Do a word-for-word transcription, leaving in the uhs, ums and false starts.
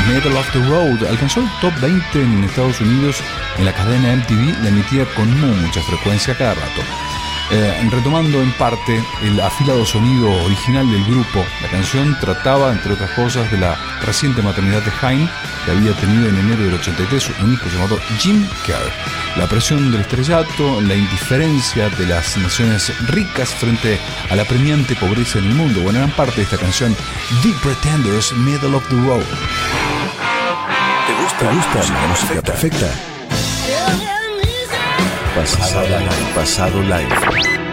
Middle of the Road alcanzó el top veinte en Estados Unidos en la cadena M T V, la emitía con mucha frecuencia cada rato. Eh, retomando en parte el afilado sonido original del grupo, la canción trataba, entre otras cosas, de la reciente maternidad de Haim, que había tenido en enero del ochenta y tres un hijo llamado Jim Kerr. La presión del estrellato, la indiferencia de las naciones ricas frente a la apremiante pobreza en el mundo. Bueno, eran parte de esta canción, The Pretenders, Middle of the Road. ¿Te gusta, ¿Te gusta la música perfecta? Pasado live, pasado live.